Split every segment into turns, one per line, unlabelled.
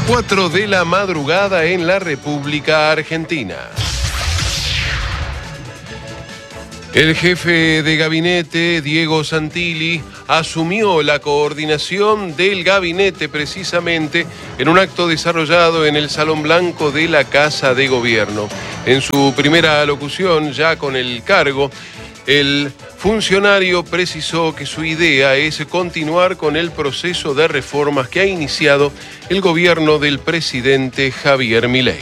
4 de la madrugada en la República Argentina. El jefe de gabinete, Diego Santilli, asumió la coordinación del gabinete precisamente en un acto desarrollado en el Salón Blanco de la Casa de Gobierno. En su primera alocución, ya con el cargo, el funcionario precisó que su idea es continuar con el proceso de reformas que ha iniciado el gobierno del presidente Javier Milei.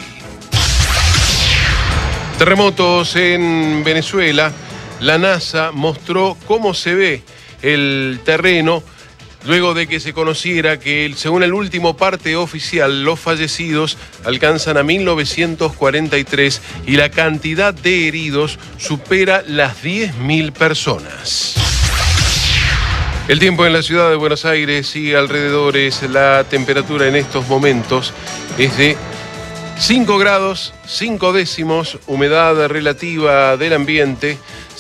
Terremotos en Venezuela. La NASA mostró cómo se ve el terreno luego de que se conociera que, según el último parte oficial, los fallecidos alcanzan a 1943 y la cantidad de heridos supera las 10.000 personas. El tiempo en la ciudad de Buenos Aires y alrededores, la temperatura en estos momentos es de 5 grados, 5 décimos, humedad relativa del ambiente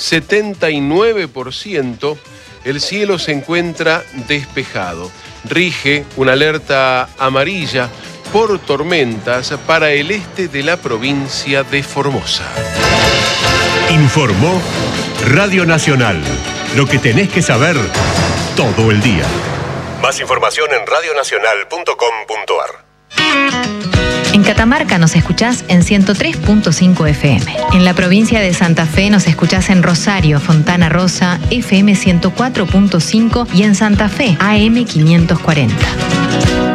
79%, el cielo se encuentra despejado. Rige una alerta amarilla por tormentas para el este de la provincia de Formosa.
Informó Radio Nacional. Lo que tenés que saber todo el día. Más información en radionacional.com.ar.
En Catamarca nos escuchás en 103.5 FM. En la provincia de Santa Fe nos escuchás en Rosario, Fontana Rosa, FM 104.5 y en Santa Fe, AM 540.